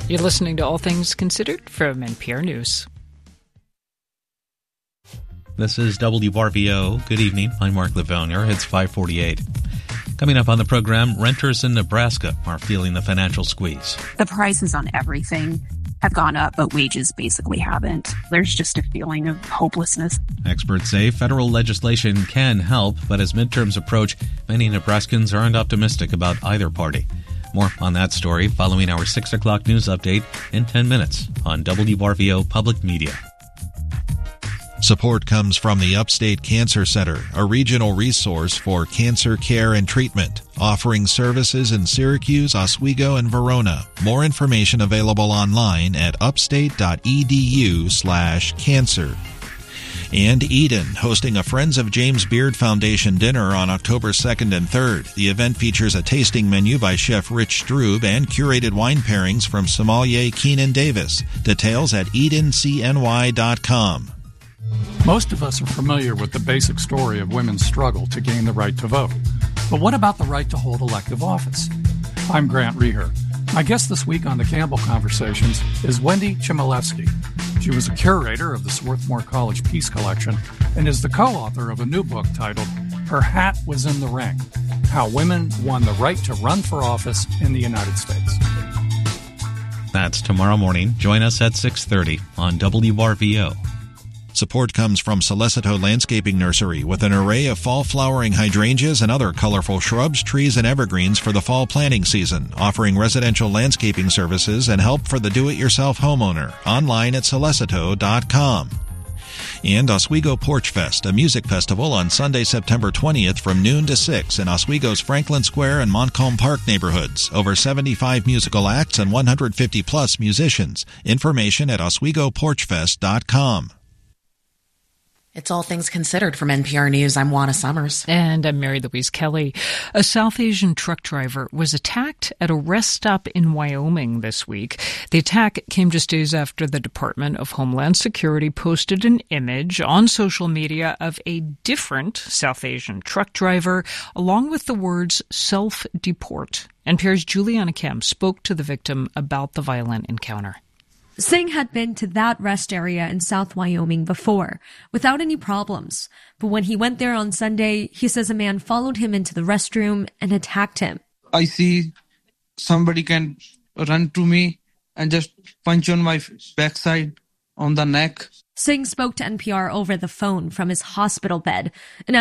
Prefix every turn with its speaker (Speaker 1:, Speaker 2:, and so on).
Speaker 1: You're listening to All Things Considered from NPR News.
Speaker 2: This is WRVO. Good evening. I'm Mark Livonia. It's 5:48. Coming up on the program, renters in Nebraska are feeling the financial squeeze.
Speaker 3: The prices on everything have gone up, but wages basically haven't. There's just a feeling of hopelessness.
Speaker 2: Experts say federal legislation can help, but as midterms approach, many Nebraskans aren't optimistic about either party. More on that story following our 6 o'clock news update in 10 minutes on WRVO Public Media.
Speaker 4: Support comes from the Upstate Cancer Center, a regional resource for cancer care and treatment, offering services in Syracuse, Oswego, and Verona. More information available online at upstate.edu/cancer. And Eden, hosting a Friends of James Beard Foundation dinner on October 2nd and 3rd. The event features a tasting menu by Chef Rich Strube and curated wine pairings from sommelier Keenan Davis. Details at edencny.com.
Speaker 5: Most of us are familiar with the basic story of women's struggle to gain the right to vote. But what about the right to hold elective office? I'm Grant Reher. My guest this week on the Campbell Conversations is Wendy Chmielewski. She was a curator of the Swarthmore College Peace Collection and is the co-author of a new book titled Her Hat Was in the Ring: How Women Won the Right to Run for Office in the United States.
Speaker 2: That's tomorrow morning. Join us at 6:30 on WRVO.
Speaker 4: Support comes from Solicito Landscaping Nursery with an array of fall-flowering hydrangeas and other colorful shrubs, trees, and evergreens for the fall planting season, offering residential landscaping services and help for the do-it-yourself homeowner. Online at solicito.com. And Oswego Porch Fest, a music festival on Sunday, September 20th from noon to 6 in Oswego's Franklin Square and Montcalm Park neighborhoods. Over 75 musical acts and 150-plus musicians. Information at oswegoporchfest.com.
Speaker 6: It's All Things Considered from NPR News. I'm Juana Summers.
Speaker 1: And I'm Mary Louise Kelly. A South Asian truck driver was attacked at a rest stop in Wyoming this week. The attack came just days after the Department of Homeland Security posted an image on social media of a different South Asian truck driver, along with the words self-deport. NPR's Juliana Kemp spoke to the victim about the violent encounter.
Speaker 7: Singh had been to that rest area in South Wyoming before, without any problems. But when he went there on Sunday, he says a man followed him into the restroom and attacked him.
Speaker 8: I see somebody can run to me and just punch on my backside, on the neck.
Speaker 7: Singh spoke to NPR over the phone from his hospital bed and